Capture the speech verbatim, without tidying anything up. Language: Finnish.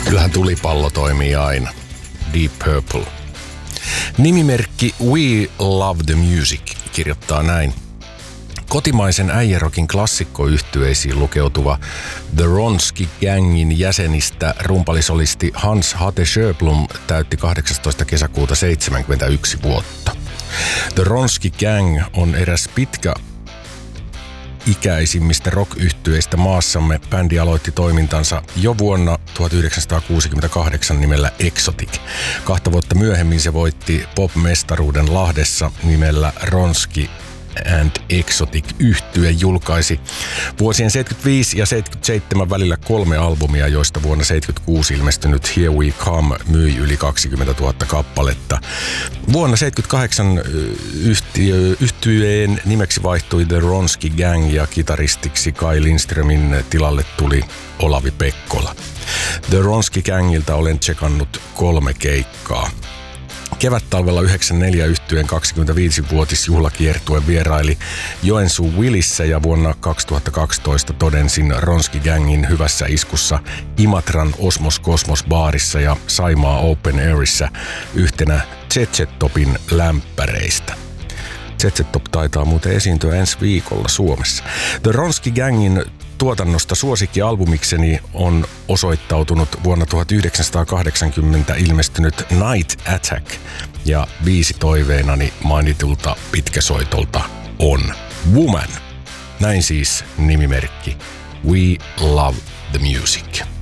Kyllähän tulipallo toimii aina. Deep Purple. Nimimerkki We Love the Music kirjoittaa näin. Kotimaisen äijärokin klassikkoyhtyeisiin lukeutuva The Ronski Gangin jäsenistä rumpalisolisti Hans Hate Sjöblom täytti kahdeksastoista kesäkuuta seitsemänkymmentäyksi vuotta. The Ronski Gang on eräs pitkä ikäisimmistä rock-yhtyeistä maassamme. Bändi aloitti toimintansa jo vuonna tuhatyhdeksänsataakuusikymmentäkahdeksan nimellä Exotic. Kahta vuotta myöhemmin se voitti pop-mestaruuden Lahdessa nimellä Ronski and Exotic. Yhtye julkaisi vuosien seitsemänkymmentäviisi ja seitsemänkymmentäseitsemän välillä kolme albumia, joista vuonna seitsemänkymmentäkuusi ilmestynyt Here We Come myi yli kaksikymmentätuhatta kappaletta. Vuonna seitsemänkymmentäkahdeksan yhtiö, yhtyeen nimeksi vaihtui The Ronski Gang ja kitaristiksi Kai Lindströmin tilalle tuli Olavi Pekkola. The Ronski Gangilta olen tsekannut kolme keikkaa. Kevättalvella yhdeksänkymmentäneljä yhtyeen kaksikymmentäviisivuotisjuhlakiertue vieraili Joensuun Willissä ja vuonna kaksituhattakaksitoista todensin Ronski Gangin hyvässä iskussa Imatran Osmos Kosmos baarissa ja Saimaa Open Airissä yhtenä Z Z-Topin lämpäreistä. Z Z-Top taitaa muuten esiintyä ensi viikolla Suomessa. The Ronski Gangin tuotannosta suosikkialbumikseni on osoittautunut vuonna tuhatyhdeksänsataakahdeksankymmentä ilmestynyt Night Attack ja biisi toiveenani mainitulta pitkäsoitolta on Woman. Näin siis nimimerkki We Love the Music.